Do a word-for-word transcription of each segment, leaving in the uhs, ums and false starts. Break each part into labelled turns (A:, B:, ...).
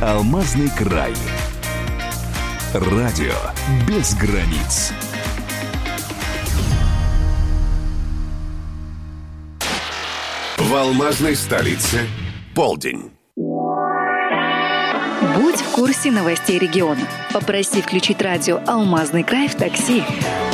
A: «Алмазный край». Радио без границ. В алмазной столице полдень.
B: Будь в курсе новостей региона. Попроси включить радио «Алмазный край» в такси.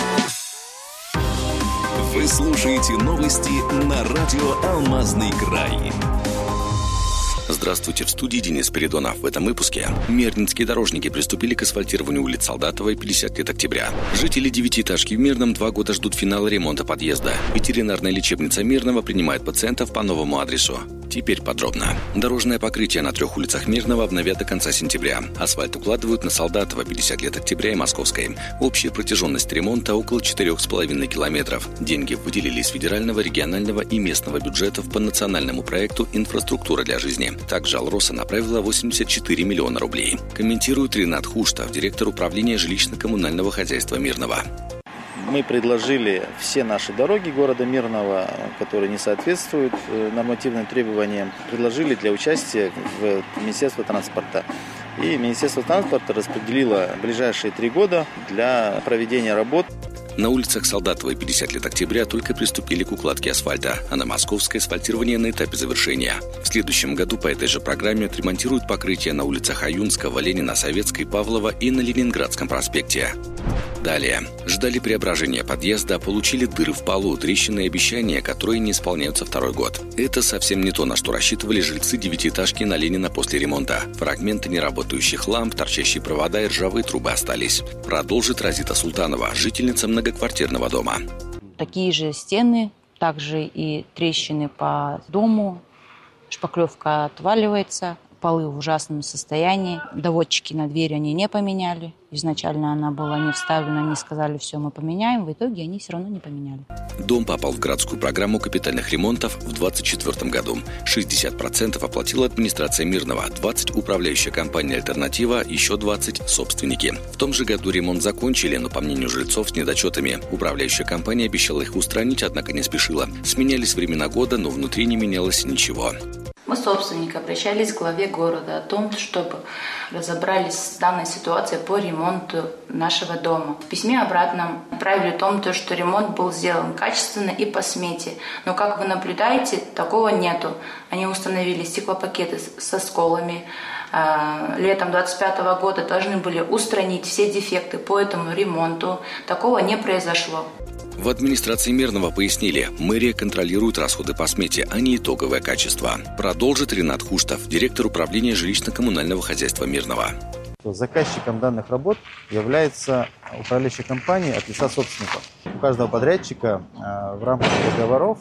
A: Вы слушаете новости на радио «Алмазный край».
C: Здравствуйте, в студии Денис Спиридонов. В этом выпуске мирнинские дорожники приступили к асфальтированию улиц Солдатовой, пятьдесят лет октября. Жители девятиэтажки в Мирном два года ждут финала ремонта подъезда. Ветеринарная лечебница Мирного принимает пациентов по новому адресу. Теперь подробно. Дорожное покрытие на трех улицах Мирного обновят до конца сентября. Асфальт укладывают на Солдатова, пятьдесят лет октября и Московской. Общая протяженность ремонта около четырех с половиной километров. Деньги выделили из федерального, регионального и местного бюджетов по национальному проекту «Инфраструктура для жизни». Также Алроса направила восемьдесят четыре миллиона рублей. Комментирует Ринат Хуштов, директор управления жилищно-коммунального хозяйства Мирного.
D: Мы предложили все наши дороги города Мирного, которые не соответствуют нормативным требованиям, предложили для участия в Министерство транспорта. И Министерство транспорта распределило ближайшие три года для проведения работ.
C: На улицах Солдатовой, пятьдесят лет октября, только приступили к укладке асфальта, а на Московской асфальтирование на этапе завершения. В следующем году по этой же программе отремонтируют покрытие на улицах Аюнского, Ленина, Советской, Павлова и на Ленинградском проспекте. Далее. Ждали преображения подъезда, получили дыры в полу, трещины и обещания, которые не исполняются второй год. Это совсем не то, на что рассчитывали жильцы девятиэтажки на Ленина после ремонта. Фрагменты неработающих ламп, торчащие провода и ржавые трубы остались. Продолжит Розита Султанова, жительница многоквартирного дома.
E: Такие же стены, также и трещины по дому, шпаклевка отваливается, полы в ужасном состоянии, доводчики на двери они не поменяли. Изначально она была не вставлена, они сказали, все, мы поменяем. В итоге они все равно не поменяли.
C: Дом попал в городскую программу капитальных ремонтов в двадцать четвёртом году. шестьдесят процентов оплатила администрация Мирного, двадцать процентов управляющая компания «Альтернатива», еще двадцать процентов собственники. В том же году ремонт закончили, но, по мнению жильцов, с недочетами. Управляющая компания обещала их устранить, однако не спешила. Сменялись времена года, но внутри не менялось ничего.
F: Мы, собственники, обращались к главе города о том, чтобы разобрались с данной ситуацией по ремонту нашего дома. В письме обратно отправили о том, что ремонт был сделан качественно и по смете. Но, как вы наблюдаете, такого нету. Они установили стеклопакеты со сколами. Летом двадцать пятого года должны были устранить все дефекты по этому ремонту. Такого не произошло.
C: В администрации Мирного пояснили, мэрия контролирует расходы по смете, а не итоговое качество. Продолжит Ринат Хуштов, директор управления жилищно-коммунального хозяйства Мирного.
D: Заказчиком данных работ является управляющая компания от лица собственников. У каждого подрядчика в рамках договоров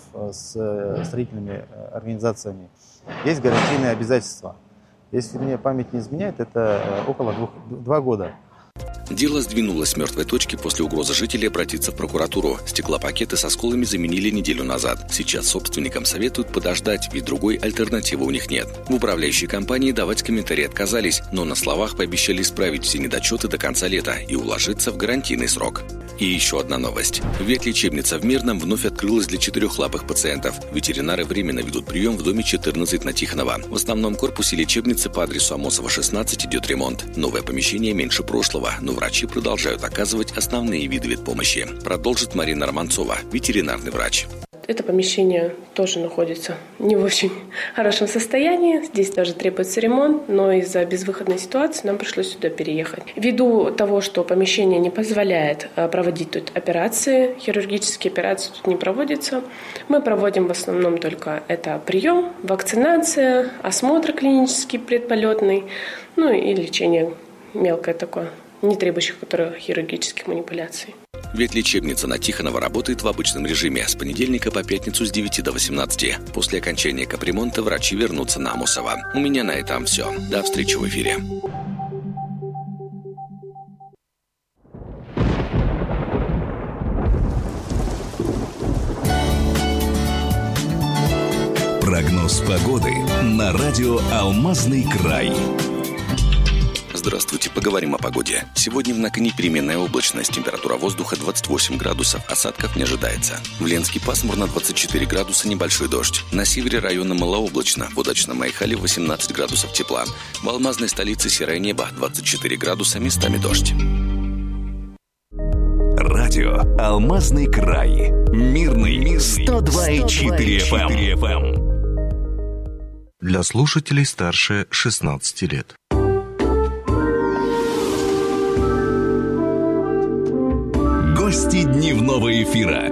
D: с строительными организациями есть гарантийные обязательства. Если мне память не изменяет, это около двух, два года.
C: Дело сдвинулось с мертвой точки после угрозы жителей обратиться в прокуратуру. Стеклопакеты со сколами заменили неделю назад. Сейчас собственникам советуют подождать, ведь другой альтернативы у них нет. В управляющей компании давать комментарии отказались, но на словах пообещали исправить все недочеты до конца лета и уложиться в гарантийный срок. И еще одна новость. Ветлечебница в Мирном вновь открылась для четырехлапых пациентов. Ветеринары временно ведут прием в доме четырнадцать на Тихонова. В основном корпусе лечебницы по адресу Амосова, шестнадцать идет ремонт. Новое помещение меньше прошлого, но врачи продолжают оказывать основные виды ветпомощи. Продолжит Марина Романцова, ветеринарный врач.
G: Это помещение тоже находится не в очень хорошем состоянии. Здесь даже требуется ремонт, но из-за безвыходной ситуации нам пришлось сюда переехать. Ввиду того, что помещение не позволяет проводить тут операции, хирургические операции тут не проводятся, мы проводим в основном только это прием, вакцинация, осмотр клинический предполетный, ну и лечение мелкое такое, не требующих которых хирургических манипуляций.
C: Ветлечебница на Тихонова работает в обычном режиме с понедельника по пятницу с девяти до восемнадцати. После окончания капремонта врачи вернутся на Амосова. У меня на этом все. До встречи в эфире.
A: Прогноз погоды на радио «Алмазный край».
C: Здравствуйте, поговорим о погоде. Сегодня в Наконе переменная облачность, температура воздуха двадцать восемь градусов, осадков не ожидается. В Ленске пасмурно, двадцать четыре градуса, небольшой дождь. На севере района малооблачно, в удачном Майхале восемнадцать градусов тепла. В алмазной столице серое небо, двадцать четыре градуса, местами дождь.
A: Радио «Алмазный край». Мирный сто два и четыре эф эм.
H: Для слушателей старше шестнадцати лет.
A: Гости дневного эфира.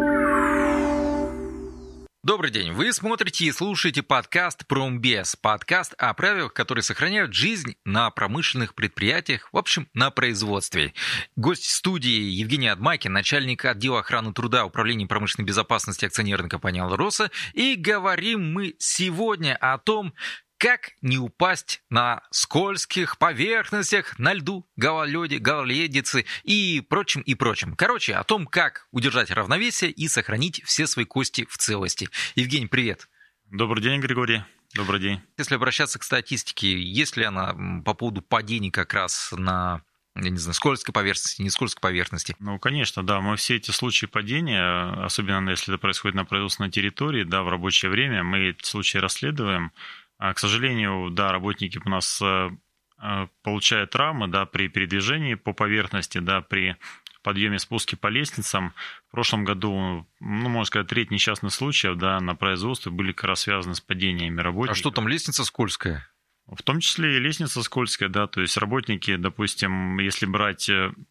I: Добрый день, вы смотрите и слушаете подкаст «Промбез», подкаст о правилах, которые сохраняют жизнь на промышленных предприятиях, в общем, на производстве. Гость студии Евгений Адмакин, начальник отдела охраны труда Управления промышленной безопасности акционерной компании «Алроса», и говорим мы сегодня о том, как не упасть на скользких поверхностях, на льду, гололеде, гололедице и прочим, и прочим. Короче, о том, как удержать равновесие и сохранить все свои кости в целости. Евгений, привет.
J: Добрый день, Григорий. Добрый день.
I: Если обращаться к статистике, есть ли она по поводу падений как раз на, я не знаю, скользкой поверхности, не скользкой поверхности?
J: Ну, конечно, да. Мы все эти случаи падения, особенно если это происходит на производственной территории, да, в рабочее время, мы эти случаи расследуем. К сожалению, да, работники у нас получают травмы, да, при передвижении по поверхности, да, при подъеме, спуске по лестницам. В прошлом году, ну, можно сказать, треть несчастных случаев, да, на производстве были как раз связаны с падениями работников.
I: А что там, лестница скользкая?
J: В том числе и лестница скользкая, да, то есть работники, допустим, если брать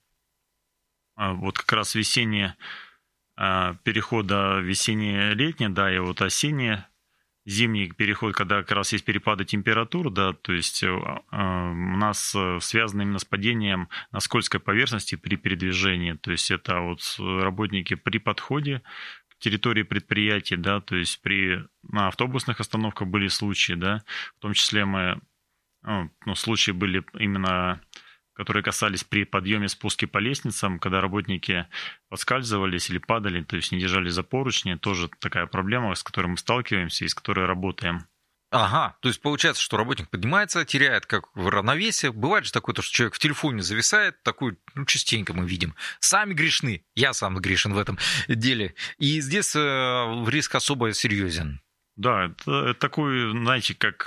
J: вот как раз весенние перехода весеннее-летнее, да, и вот осеннее, зимний переход, когда как раз есть перепады температур, да, то есть э, у нас связано именно с падением на скользкой поверхности при передвижении. То есть это вот работники при подходе к территории предприятия, да, то есть при на автобусных остановках были случаи, да, в том числе мы, ну, случаи были именно, которые касались при подъеме, спуске по лестницам, когда работники подскальзывались или падали, то есть не держали за поручни. Тоже такая проблема, с которой мы сталкиваемся и с которой работаем.
I: Ага, то есть получается, что работник поднимается, теряет как равновесие. Бывает же такое, что человек в телефоне зависает, такой, ну, частенько мы видим. Сами грешны, я сам грешен в этом деле. И здесь э, риск особо серьезен.
J: Да, это, это такой, знаете, как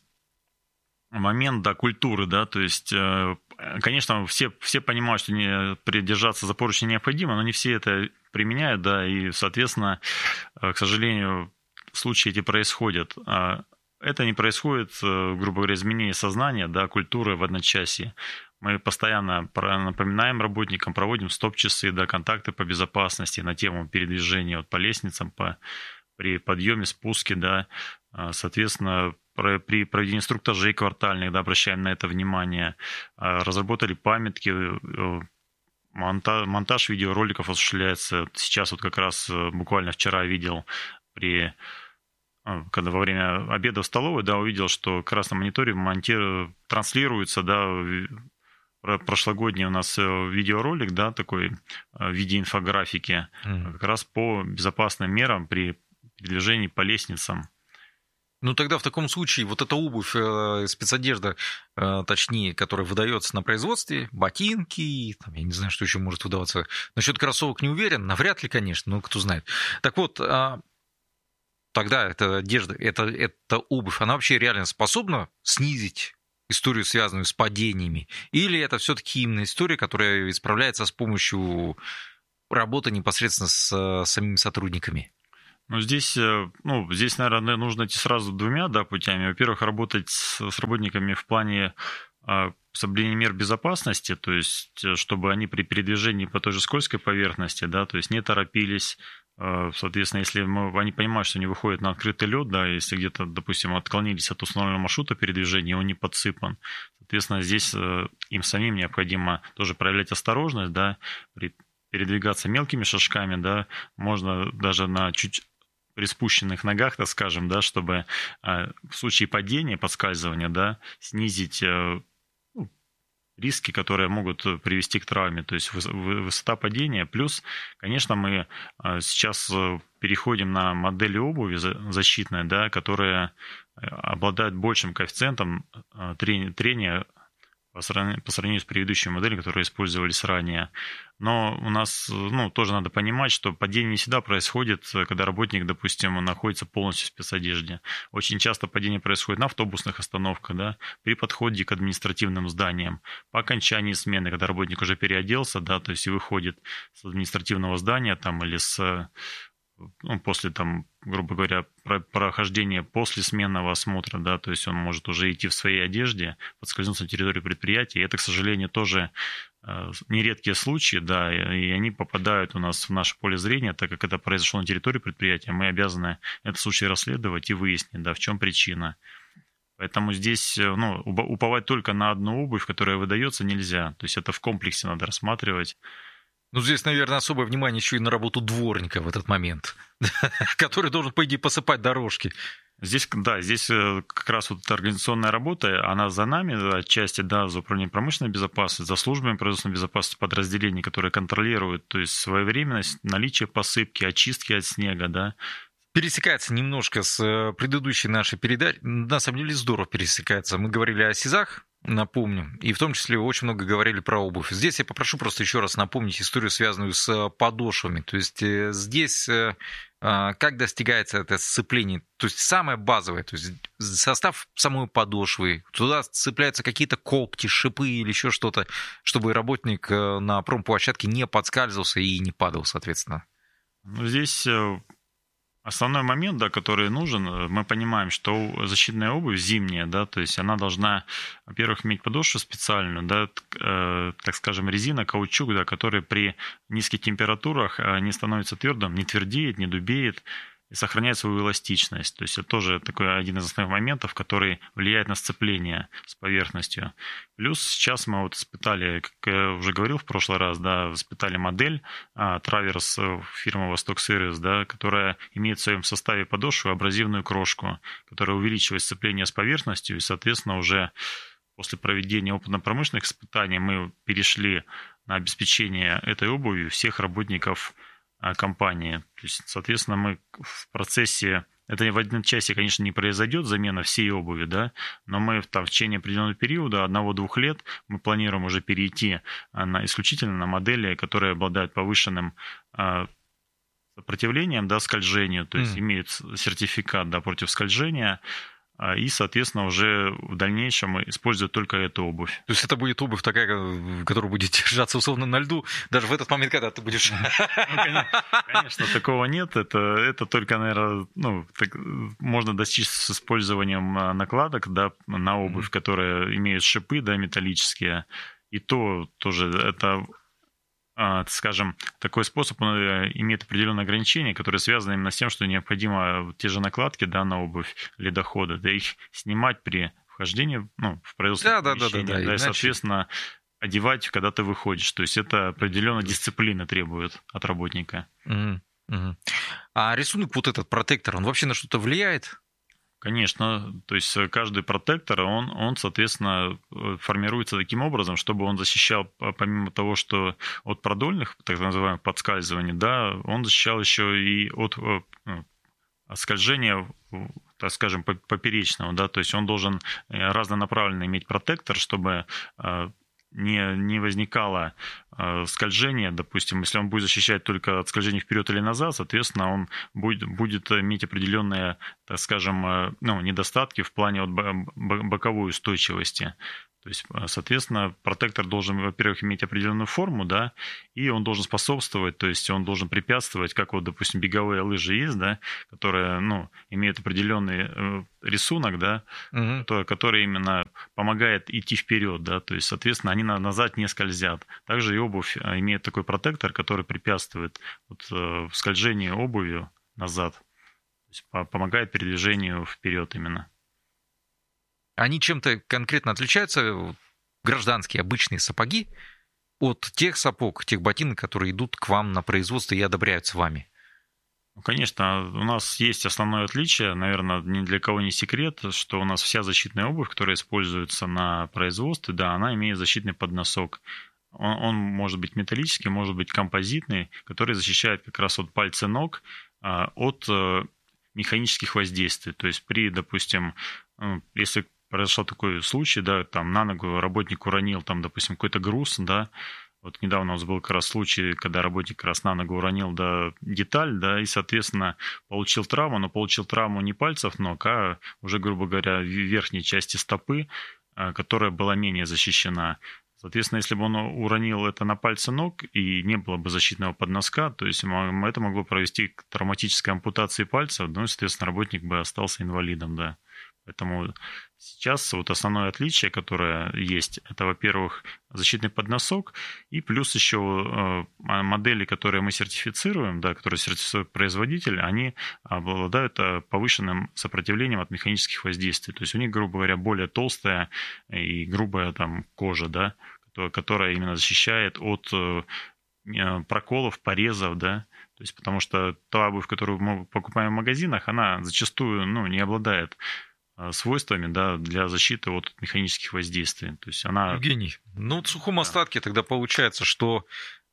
J: момент, да, культуры, да, то есть... Конечно, все, все понимают, что не, придержаться за поручни необходимо, но не все это применяют, да, и, соответственно, к сожалению, случаи эти происходят. Это не происходит, грубо говоря, изменение сознания, да, культуры в одночасье. Мы постоянно напоминаем работникам, проводим стоп-часы, да, контакты по безопасности на тему передвижения вот, по лестницам, по, при подъеме, спуске, да, соответственно, при проведении инструктажей квартальных, да, обращаем на это внимание, разработали памятки, монтаж, монтаж видеороликов осуществляется. Сейчас вот как раз буквально вчера видел, при, когда во время обеда в столовой, да, увидел, что как раз на мониторе монтир, транслируется, да, прошлогодний у нас видеоролик, да, такой в виде инфографики, mm. как раз по безопасным мерам при передвижении по лестницам.
I: Ну, тогда в таком случае вот эта обувь, спецодежда, точнее, которая выдается на производстве, ботинки, там, я не знаю, что еще может выдаваться. Насчет кроссовок не уверен, навряд ли, конечно, но кто знает. Так вот, тогда эта одежда, эта, эта обувь, она вообще реально способна снизить историю, связанную с падениями? Или это все-таки именно история, которая исправляется с помощью работы непосредственно с самими сотрудниками?
J: Ну, здесь, ну, здесь, наверное, нужно идти сразу двумя, да, путями. Во-первых, работать с, с работниками в плане э, соблюдения мер безопасности, то есть, чтобы они при передвижении по той же скользкой поверхности, да, то есть не торопились. Э, соответственно, если мы, они понимают, что они выходят на открытый лед, да, если где-то, допустим, отклонились от установленного маршрута передвижения, он не подсыпан. Соответственно, здесь э, им самим необходимо тоже проявлять осторожность, да, при передвигаться мелкими шажками, да, можно даже на чуть при спущенных ногах, так скажем, да, чтобы э, в случае падения, подскальзывания, да, снизить э, ну, риски, которые могут привести к травме, то есть высота падения. Плюс, конечно, мы э, сейчас переходим на модели обуви защитной, да, которые обладают большим коэффициентом трения по сравнению, по сравнению с предыдущими моделями, которые использовались ранее. Но у нас, ну, тоже надо понимать, что падение не всегда происходит, когда работник, допустим, находится полностью в спецодежде. Очень часто падение происходит на автобусных остановках, да, при подходе к административным зданиям, по окончании смены, когда работник уже переоделся, да, то есть и выходит с административного здания там, или с... Ну, после, там, грубо говоря, прохождения после сменного осмотра, да, то есть он может уже идти в своей одежде, подскользнуться на территории предприятия. И это, к сожалению, тоже э, нередкие случаи, да, и они попадают у нас в наше поле зрения, так как это произошло на территории предприятия, мы обязаны этот случай расследовать и выяснить, да, в чем причина. Поэтому здесь, ну, уповать только на одну обувь, которая выдается, нельзя. То есть это в комплексе надо рассматривать.
I: Ну, здесь, наверное, особое внимание еще и на работу дворника в этот момент, который должен, по идее, посыпать дорожки.
J: Здесь, да, здесь как раз вот эта организационная работа, она за нами, отчасти, да, за управлением промышленной безопасности, за службами производственной безопасности подразделений, которые контролируют, то есть своевременность, наличие посыпки, очистки от снега, да.
I: Пересекается немножко с предыдущей нашей передачей. На самом деле здорово пересекается. Мы говорили о СИЗах, напомню, и в том числе очень много говорили про обувь. Здесь я попрошу просто еще раз напомнить историю, связанную с подошвами. То есть здесь как достигается это сцепление? То есть самое базовое, то есть состав самой подошвы, туда цепляются какие-то когти, шипы или еще что-то, чтобы работник на промплощадке не подскальзывался и не падал, соответственно.
J: Ну, здесь... Основной момент, да, который нужен, мы понимаем, что защитная обувь зимняя, да, то есть она должна, во-первых, иметь подошву специальную, да, э, так скажем, резина, каучук, да, который при низких температурах не становится твердым, не твердеет, не дубеет и сохраняет свою эластичность. То есть это тоже такой один из основных моментов, который влияет на сцепление с поверхностью. Плюс сейчас мы вот испытали, как я уже говорил в прошлый раз, да, испытали модель Траверс фирмы Восток Сервис, да, которая имеет в своем составе подошву абразивную крошку, которая увеличивает сцепление с поверхностью, и, соответственно, уже после проведения опытно-промышленных испытаний мы перешли на обеспечение этой обувью всех работников компании. То есть, соответственно, мы в процессе, это в одночасье, конечно, не произойдет замена всей обуви, да, но мы там, в течение определенного периода, одного-двух лет, мы планируем уже перейти на, исключительно на модели, которые обладают повышенным а, сопротивлением, да, скольжению, то есть mm. имеют сертификат, да, против скольжения, и, соответственно, уже в дальнейшем используют только эту обувь.
I: То есть это будет обувь такая, которая будет держаться условно на льду, даже в этот момент, когда ты будешь...
J: Конечно, такого нет. Это, это только, наверное, ну, так, можно достичь с использованием накладок, да, на обувь, которые имеют шипы, да, металлические. И то тоже это... скажем, такой способ он имеет определенные ограничения, которые связаны именно с тем, что необходимо те же накладки, да, на обувь ледохода, да, их снимать при вхождении, ну, в производство
I: да,
J: помещения,
I: да, да, да, да,
J: да, и,
I: иначе...
J: соответственно, одевать, когда ты выходишь. То есть это определенная дисциплина требует от работника.
I: Угу, угу. А рисунок вот этот протектор, он вообще на что-то влияет?
J: Конечно, то есть каждый протектор, он, он, соответственно, формируется таким образом, чтобы он защищал, помимо того, что от продольных, так называемых, подскальзываний, да, он защищал еще и от, ну, скольжения, так скажем, поперечного, да, то есть он должен разнонаправленно иметь протектор, чтобы не, не возникало э, скольжения, допустим, если он будет защищать только от скольжения вперед или назад, соответственно, он будет, будет иметь определенные, так скажем, э, ну, недостатки в плане вот боковой устойчивости. То есть, соответственно, протектор должен, во-первых, иметь определенную форму, да, и он должен способствовать, то есть он должен препятствовать, как вот, допустим, беговые лыжи есть, да, которые, ну, имеют определенный рисунок, да, угу. который, который именно помогает идти вперед, да, то есть, соответственно, они назад не скользят. Также и обувь имеет такой протектор, который препятствует вот, скольжению обувью назад, то есть помогает передвижению вперед именно.
I: Они чем-то конкретно отличаются, гражданские обычные сапоги, от тех сапог, тех ботинок, которые идут к вам на производство и одобряются вами?
J: Конечно, у нас есть основное отличие, наверное, ни для кого не секрет, что у нас вся защитная обувь, которая используется на производстве, да, она имеет защитный подносок. Он, он может быть металлический, может быть композитный, который защищает как раз от пальца ног от механических воздействий. То есть при, допустим, если произошел такой случай, да, там на ногу работник уронил, там, допустим, какой-то груз, да, вот недавно у нас был как раз случай, когда работник как раз на ногу уронил, да, деталь, да, и, соответственно, получил травму, но получил травму не пальцев ног, а уже, грубо говоря, верхней части стопы, которая была менее защищена. Соответственно, если бы он уронил это на пальцы ног и не было бы защитного подноска, то есть это могло провести к травматической ампутации пальцев, ну и, соответственно, работник бы остался инвалидом, да. Поэтому сейчас вот основное отличие, которое есть, это, во-первых, защитный подносок, и плюс еще модели, которые мы сертифицируем, да, которые сертифицирует производитель, они обладают повышенным сопротивлением от механических воздействий. То есть у них, грубо говоря, более толстая и грубая там кожа, да, которая именно защищает от проколов, порезов, да. То есть потому что та обувь, которую мы покупаем в магазинах, она зачастую, ну, не обладает свойствами, да, для защиты от механических воздействий. То есть она...
I: Евгений, ну вот в сухом остатке тогда получается, что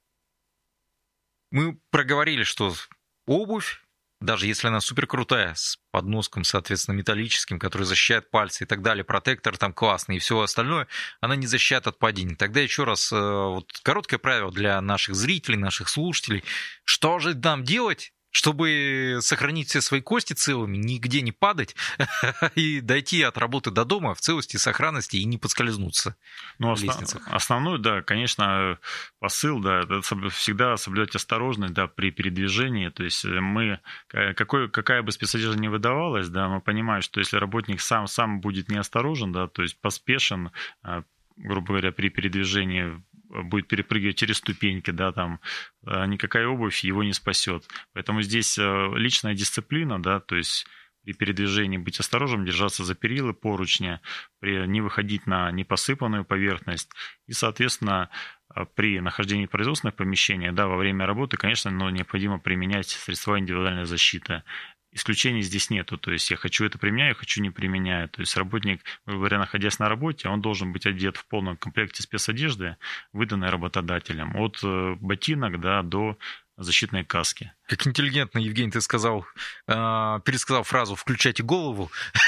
I: мы проговорили, что обувь, даже если она суперкрутая, с подноском, соответственно, металлическим, который защищает пальцы и так далее, протектор там классный и все остальное, она не защищает от падений. Тогда еще раз, вот короткое правило для наших зрителей, наших слушателей. Что же нам делать, чтобы сохранить все свои кости целыми, нигде не падать и дойти от работы до дома в целости и сохранности и не подскользнуться
J: ну,
I: в
J: основ...
I: лестницах?
J: Основной, да, конечно, посыл, да, это всегда соблюдать осторожность, да, при передвижении. То есть мы, какой, какая бы спецодежда ни выдавалась, да, мы понимаем, что если работник сам, сам будет неосторожен, да, то есть поспешен, грубо говоря, при передвижении, будет перепрыгивать через ступеньки, да, там никакая обувь его не спасет. Поэтому здесь личная дисциплина, да, то есть при передвижении быть осторожным, держаться за перилы, поручня, при, не выходить на непосыпанную поверхность. И, соответственно, при нахождении в производственных помещениях, да, во время работы, конечно, но необходимо применять средства индивидуальной защиты. Исключений здесь нету, то есть я хочу это применяю, хочу не применяю. То есть работник, грубо говоря, находясь на работе, он должен быть одет в полном комплекте спецодежды, выданной работодателем, от ботинок, да, до защитной каски.
I: Как интеллигентно, Евгений, ты сказал, э, пересказал фразу «включайте голову».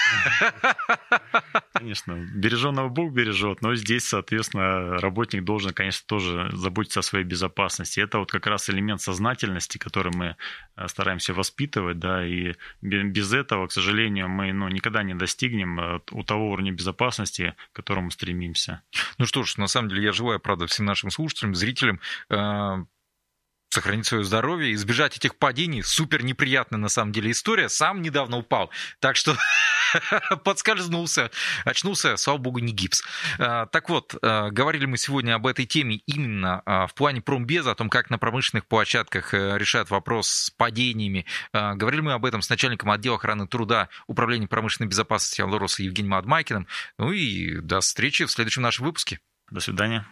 J: Конечно, береженного Бог бережет, но здесь, соответственно, работник должен, конечно, тоже заботиться о своей безопасности. Это вот как раз элемент сознательности, который мы стараемся воспитывать, да, и без этого, к сожалению, мы, ну, никогда не достигнем у того уровня безопасности, к которому стремимся.
I: Ну что ж, на самом деле я желаю, правда, всем нашим слушателям, зрителям э, сохранить свое здоровье, избежать этих падений. Супер неприятная, на самом деле, история. Сам недавно упал, так что подскользнулся, очнулся, слава богу, не гипс. Так вот, говорили мы сегодня об этой теме именно в плане промбеза, о том, как на промышленных площадках решают вопрос с падениями. Говорили мы об этом с начальником отдела охраны труда Управления промышленной безопасности Алроса Евгением Адмайкиным. Ну и до встречи в следующем нашем выпуске.
J: До свидания.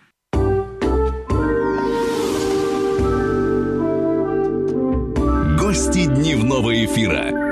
A: Гости дневного эфира.